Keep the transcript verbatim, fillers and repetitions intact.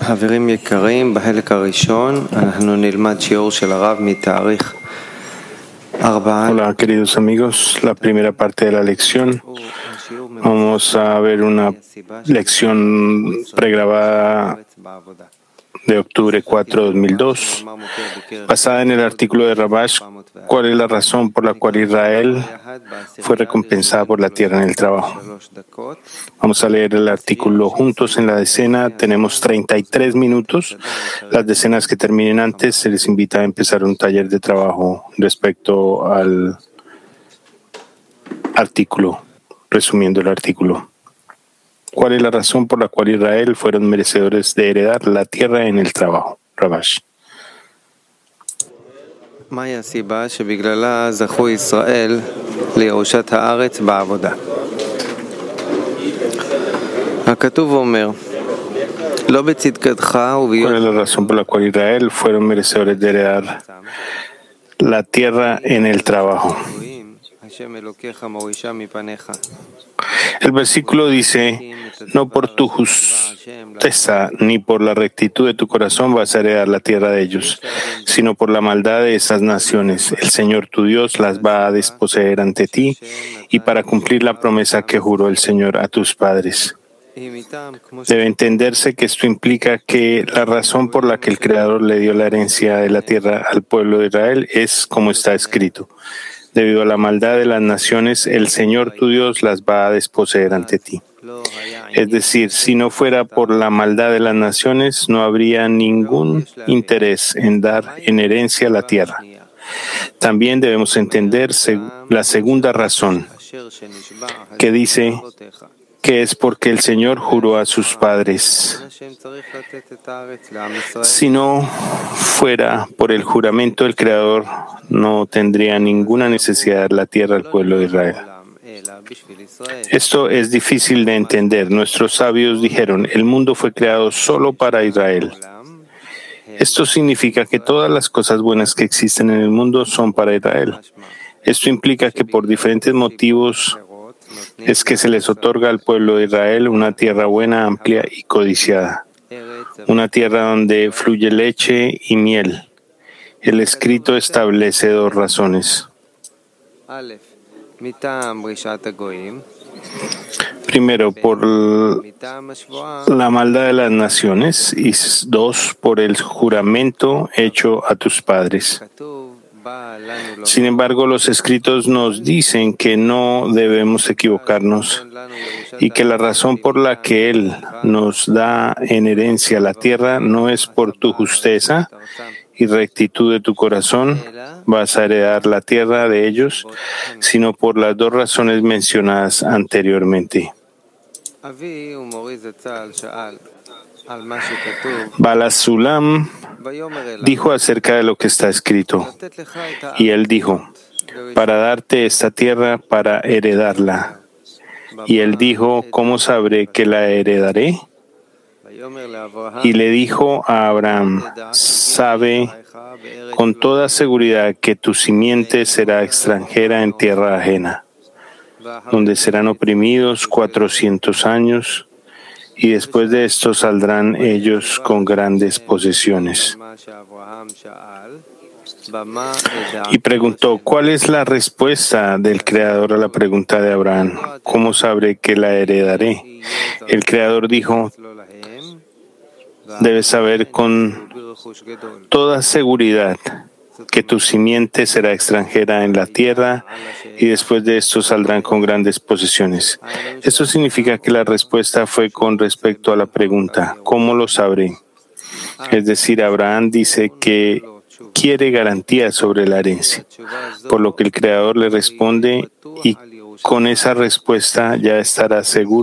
חברים יקרים, בחלק הראשון אנחנו נלמד שיעור של הרב מתאריך ארבעה. Hola queridos amigos, la primera parte de la lección vamos a ver una lección pregrabada de octubre cuatro de dos mil dos, basada en el artículo de Rabash, ¿cuál es la razón por la cual Israel fue recompensada por la tierra en el trabajo? Vamos a leer el artículo juntos en la decena. Tenemos treinta y tres minutos. Las decenas que terminen antes se les invita a empezar un taller de trabajo respecto al artículo, resumiendo el artículo. ¿Cuál es la razón por la cual Israel fueron merecedores de heredar la tierra en el trabajo? Rabash. מהי הסיבה שבגללה זכו ישראל לירושת הארץ בעבודה? הכתוב אומר, לא בצדקתך וביושר. ¿Cuál es la razón por la cual Israel fueron merecedores de heredar la tierra en el trabajo? El versículo dice, no por tu justeza ni por la rectitud de tu corazón vas a heredar la tierra de ellos, sino por la maldad de esas naciones. El Señor tu Dios las va a desposeer ante ti y para cumplir la promesa que juró el Señor a tus padres. Debe entenderse que esto implica que la razón por la que el Creador le dio la herencia de la tierra al pueblo de Israel es como está escrito. Debido a la maldad de las naciones, el Señor tu Dios las va a desposeer ante ti. Es decir, si no fuera por la maldad de las naciones, no habría ningún interés en dar en herencia la tierra. También debemos entender la segunda razón, que dice que es porque el Señor juró a sus padres. Si no fuera por el juramento del Creador, no tendría ninguna necesidad de dar la tierra al pueblo de Israel. Esto es difícil de entender. Nuestros sabios dijeron, el mundo fue creado solo para Israel. Esto significa que todas las cosas buenas que existen en el mundo son para Israel. Esto implica que por diferentes motivos es que se les otorga al pueblo de Israel una tierra buena, amplia y codiciada, una tierra donde fluye leche y miel. El escrito establece dos razones. Primero, por la maldad de las naciones y dos, por el juramento hecho a tus padres. Sin embargo, los escritos nos dicen que no debemos equivocarnos y que la razón por la que Él nos da en herencia la tierra no es por tu justeza y rectitud de tu corazón, vas a heredar la tierra de ellos, sino por las dos razones mencionadas anteriormente. Balasulam dijo acerca de lo que está escrito, y él dijo, para darte esta tierra para heredarla. Y él dijo, ¿cómo sabré que la heredaré? Y le dijo a Abraham, sabe con toda seguridad que tu simiente será extranjera en tierra ajena, donde serán oprimidos cuatrocientos años, y después de esto saldrán ellos con grandes posesiones. Y preguntó, ¿cuál es la respuesta del Creador a la pregunta de Abraham? ¿Cómo sabré que la heredaré? El Creador dijo, debes saber con toda seguridad que tu simiente será extranjera en la tierra y después de esto saldrán con grandes posesiones. Esto significa que la respuesta fue con respecto a la pregunta, ¿cómo lo sabré? Es decir, Abraham dice que quiere garantía sobre la herencia, por lo que el Creador le responde y con esa respuesta ya estará seguro